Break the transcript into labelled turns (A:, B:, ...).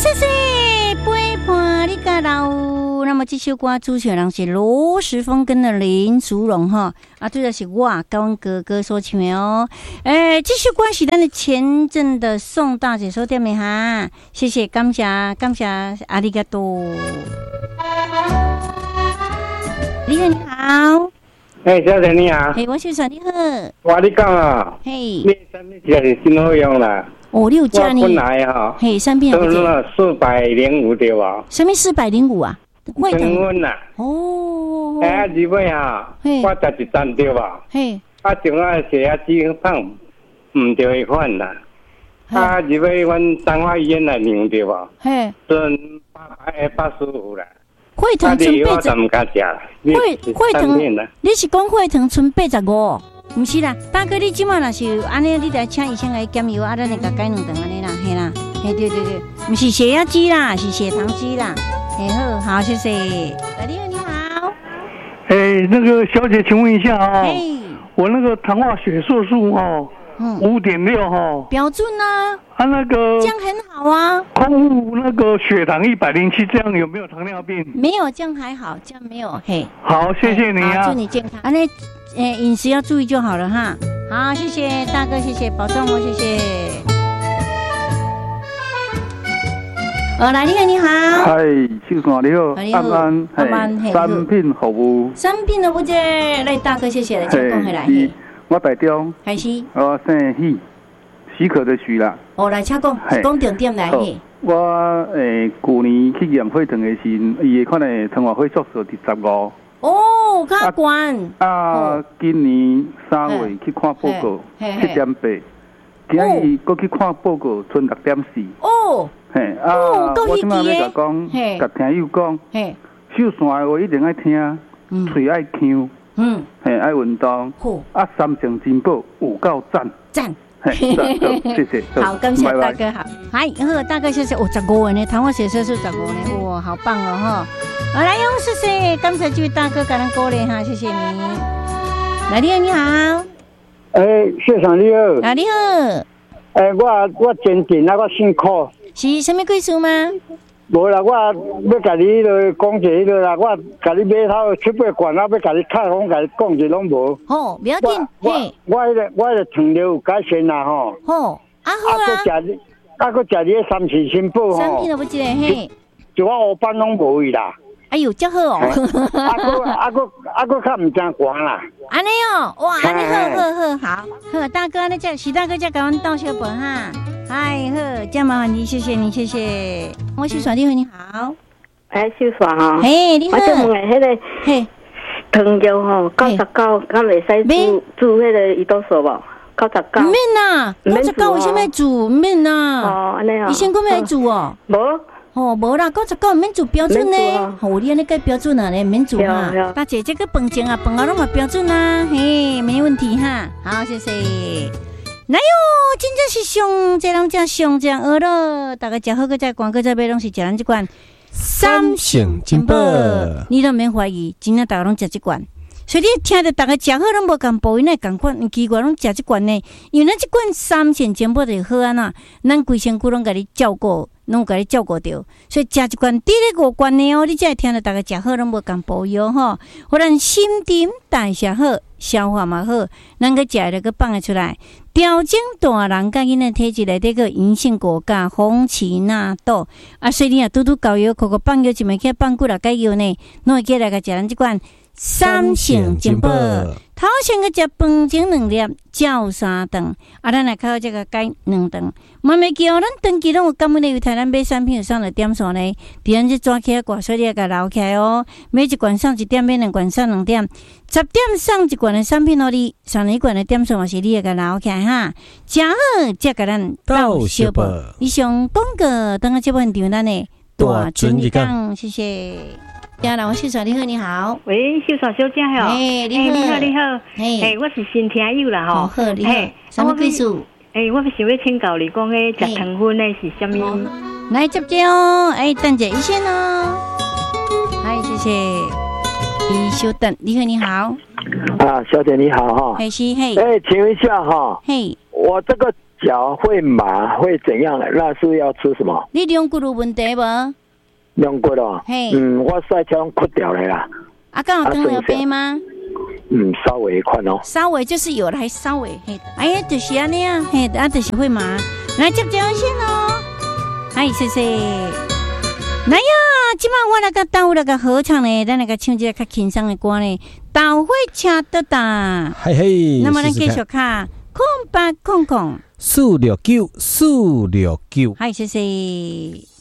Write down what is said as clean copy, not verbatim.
A: 谢谢陪伴你甲老。那么这首歌主唱人是罗时丰跟的林淑荣哈，对的是我跟阮哥哥所唱的哦。这首歌是咱的前阵的宋大姐所点的哈，谢谢感谢阿里嘎多。你好，你好。
B: 小姐你好。
A: 我是小你好。
B: 我你讲啊，你什么家是新好用啦？
A: 你有加呢？
B: 我本来哈，
A: 产品
B: 都是405对吧？
A: 什么405啊？
B: 升温啦。日尾啊，我11站对吧？中啊血压脂肪唔对款啦。日尾阮彰化医院来量对吧？剩885啦。
A: 血糖剩
B: 80，唔敢食。
A: 血糖，你是讲血糖剩85？唔是啦，大哥，你即马若是安尼，你来请医生来检药，咱会甲改2顿安尼啦，嘿啦，对，唔是血压机啦，是血糖机啦，好，谢谢。你好。
C: 那个小姐，请问一下啊，我那个糖化血色素5.6哈，
A: 标准啊。
C: 那个
A: 这样很好啊。
C: 空腹那个血糖107，这样有没有糖尿病？
A: 没有，这样还好，这样没有。
C: 好，谢谢你啊，
A: 祝你健康。安尼，饮食要注意就好了哈。好，谢谢大哥，谢谢，保重哦，谢谢。来，你好。
C: 嗨，秀山你好，安，产品服务。
A: 这来大哥，谢谢，请讲回来。
C: 我台中，
A: 还是
C: 我姓许可的许啦。
A: 来，请讲重点来。
C: 我去年去验血糖的时，伊的款的糖化血色素是15。
A: 较悬。
C: 今年3月去看报告，7.8。今日搁去看报告，剩6.4。我即摆要甲讲，甲听友讲，秀山的话一定爱听，嘴爱呛。爱运动，3成进步有够赞，谢谢，
A: 好，感谢大哥，好，大哥谢谢，15元呢，糖化血色素15元，哇，好棒哦哈，好来哟，谢谢，感谢这位大哥给咱鼓励哈，谢谢你。来，你好，
B: 谢长你好，
A: 你
B: 好，我真紧啊，我辛苦，
A: 是什么贵事吗？
B: 无啦，我要甲你讲一个啦，我甲你买头7、8罐，要甲你开封，甲你讲一拢无。
A: 不要紧。
B: 我迄个糖尿有改善啦吼。好啊。搁食你3次新宝吼。
A: 3片都不记得
B: 就我5班拢无去啦。
A: 哎呦，真好哦。
B: 搁较唔正寒啦。
A: 安尼哦，哇，安尼好，大哥，那这徐大哥再给我们倒小本哈。好，这样麻烦你，谢谢你，谢谢。我秀爽，你好。
D: 秀爽哈。
A: 你好。
D: 我就问迄个，糖尿吼99，敢袂使煮迄个胰岛素无？99。唔
A: 免啦，99为什么煮？唔免啦。
D: 安尼哦。
A: 以前讲要煮哦。无啦，99唔免煮标准呢。你安尼改标准啊，你免煮哈。大姐这个饭前啊，饭后拢嘛标准啦，没问题哈。好，谢谢。来哟，真正是上这人家上这样饿了，大家食好个再广告再买拢是食咱这款3成金宝，你都免怀疑，真正大家拢食这款。所以你听着大家食好拢无共步，因为共款奇怪拢食这款呢，因为咱这款3成金宝就好安那，咱规身躯拢甲你照顾。拢甲你照顾着，所以食一罐滴咧5罐呢哦，你才会听到大家食好拢无共保养吼，互咱心情代谢好，消化嘛好，咱个食了个放得出来，调整大人甲囡仔体质内底个银杏果甲红旗纳豆所以你若拄拄搞药，放药就袂起放久啦，改药呢，拢会起来甲食咱即款3成金宝。头先个食饭前2粒，照3顿，咱来靠这个改2顿。慢慢叫咱长期拢有感恩的，有台咱买3片有送了点数呢。伫咱这抓起来挂，所以你要甲留起来哦。每一罐送1点，每2罐送2点，10点送1罐的3片互你，送1罐的点数嘛是你要甲留起来哈。食好才甲咱倒小宝。以上广告，等下这部分场咱的大春日讲，谢谢。我秀爽，你好，
D: 喂，秀爽小姐好，
A: 你好，
D: 我是新听友啦吼，
A: 好，你好，什么贵数？
D: 我想要请教你讲迄食糖分的是什么？
A: 来接接哦，等者一先哦，谢谢，稍等，你好，
B: 小姐你好哈，
A: 是，
B: 请问一下哈，我这个
E: 脚会麻会怎样的？那是要吃什么？
A: 你两骨有问题无？
E: 两骨哦，我晒枪哭掉了啦。
A: 啊，刚好汤有杯吗？
E: 稍微一块哦。
A: 稍微就是有了，还稍微嘿。哎呀，就是安尼啊，嘿，啊，就是会麻。来接电话先哦。哎，谢谢。来呀，今晚我来个到那个合唱呢，咱那个唱一个较轻松的歌呢，大会车得哒。
F: 嘿嘿。
A: 那么咱继续看，0800
F: 469。
A: 嗨，谢谢。